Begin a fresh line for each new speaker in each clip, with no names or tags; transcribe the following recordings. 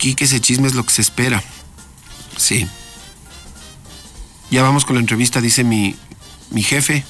Quique, ese chisme es lo que se espera. Sí. Ya vamos con la entrevista, dice mi jefe.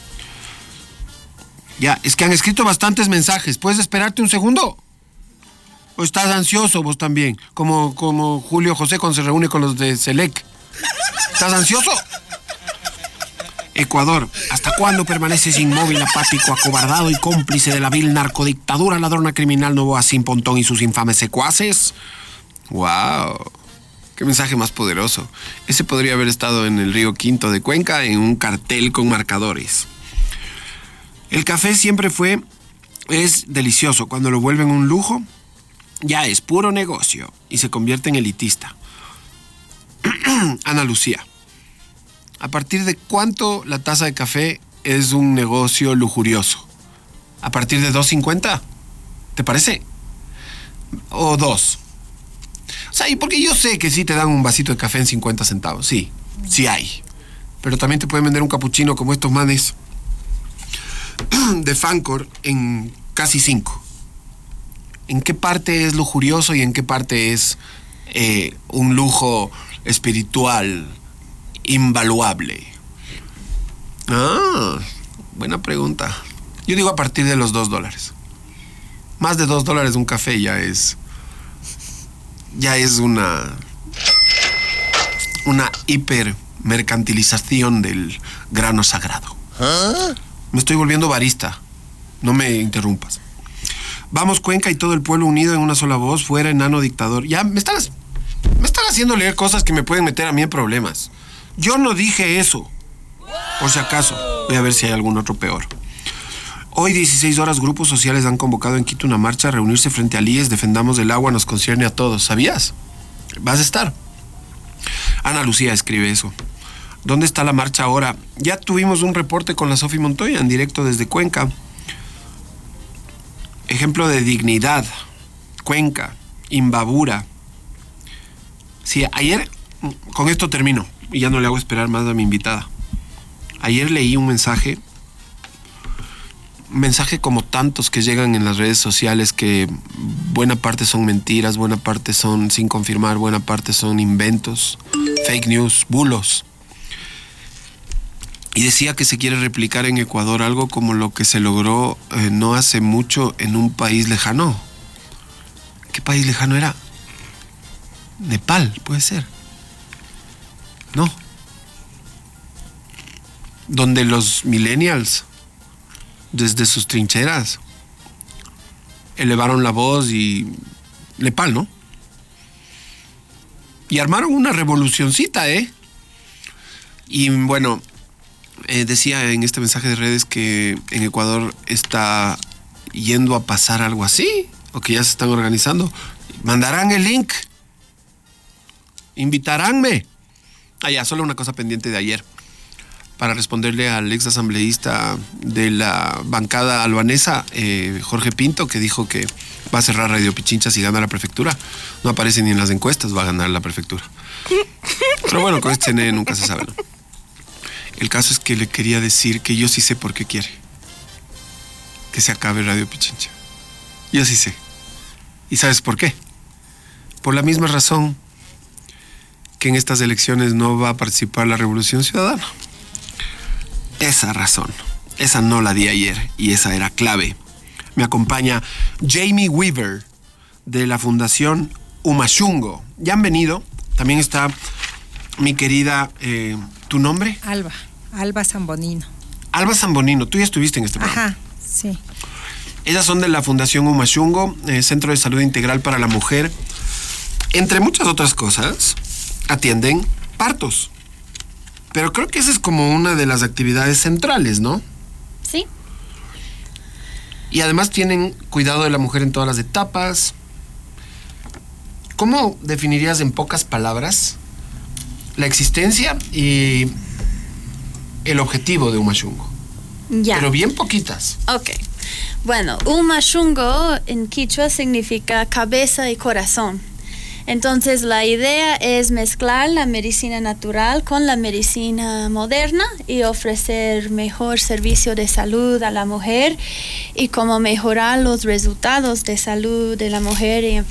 Ya, es que han escrito bastantes mensajes. ¿Puedes esperarte un segundo? ¿O estás ansioso vos también? Como Julio José cuando se reúne con los de Selec. ¿Estás ansioso? Ecuador, ¿hasta cuándo permaneces inmóvil, apático, acobardado y cómplice de la vil narcodictadura ladrona criminal Novoa Sin Pontón y sus infames secuaces? ¡Wow! ¡Qué mensaje más poderoso! Ese podría haber estado en el Río Quinto de Cuenca en un cartel con marcadores. El café siempre es delicioso. Cuando lo vuelven un lujo, ya es puro negocio y se convierte en elitista. Ana Lucía. ¿A partir de cuánto la taza de café es un negocio lujurioso? ¿A partir de $2.50? ¿Te parece? ¿O 2? O sea, y porque yo sé que sí te dan un vasito de café en 50 centavos. Sí, sí hay. Pero también te pueden vender un capuchino como estos manes de Fancor en casi 5. ¿En qué parte es lujurioso y en qué parte es un lujo espiritual invaluable? Buena pregunta. Yo digo a partir de los $2. Más de $2 un café ya es una hipermercantilización del grano sagrado. Me estoy volviendo barista. No me interrumpas. Vamos, Cuenca y todo el pueblo unido en una sola voz. Fuera enano dictador. Ya me están haciendo leer cosas que me pueden meter a mí en problemas. Yo no dije eso. Por si acaso. Voy a ver si hay algún otro peor. Hoy, 16 horas, grupos sociales han convocado en Quito una marcha a reunirse frente al IES. Defendamos el agua, nos concierne a todos. ¿Sabías? ¿Vas a estar? Ana Lucía escribe eso. ¿Dónde está la marcha ahora? Ya tuvimos un reporte con la Sofi Montoya en directo desde Cuenca. Ejemplo de dignidad. Cuenca, Imbabura. Sí, ayer, con esto termino y ya no le hago esperar más a mi invitada. Ayer leí un mensaje como tantos que llegan en las redes sociales, que buena parte son mentiras, buena parte son sin confirmar, buena parte son inventos, fake news, bulos. Y decía que se quiere replicar en Ecuador algo como lo que se logró no hace mucho en un país lejano. ¿Qué país lejano era? Nepal, puede ser. No. Donde los millennials, desde sus trincheras, elevaron la voz y... Nepal, ¿no? Y armaron una revolucioncita, Y bueno... decía en este mensaje de redes que en Ecuador está yendo a pasar algo así, o que ya se están organizando. Mandarán el link. Invitaránme. Ya, solo una cosa pendiente de ayer. Para responderle al ex asambleísta de la bancada albanesa, Jorge Pinto, que dijo que va a cerrar Radio Pichincha si gana la prefectura. No aparece ni en las encuestas, va a ganar la prefectura. Pero bueno, con este CNE nunca se sabe, ¿no? El caso es que le quería decir que yo sí sé por qué quiere que se acabe Radio Pichincha. Yo sí sé. ¿Y sabes por qué? Por la misma razón que en estas elecciones no va a participar la Revolución Ciudadana. Esa razón. Esa no la di ayer y esa era clave. Me acompaña Jamie Weaver de la Fundación Umashungo. Ya han venido. También está mi querida... ¿Tu nombre?
Alba Zambonino.
Alba Zambonino, tú ya estuviste en este programa.
Ajá, sí.
Ellas son de la Fundación Umashungo, Centro de Salud Integral para la Mujer. Entre muchas otras cosas, atienden partos. Pero creo que esa es como una de las actividades centrales, ¿no?
Sí.
Y además tienen cuidado de la mujer en todas las etapas. ¿Cómo definirías en pocas palabras la existencia y el objetivo de Umashungo?
Ya.
Pero bien poquitas.
Ok. Bueno, Umashungo en quichua significa cabeza y corazón. Entonces la idea es mezclar la medicina natural con la medicina moderna y ofrecer mejor servicio de salud a la mujer y cómo mejorar los resultados de salud de la mujer y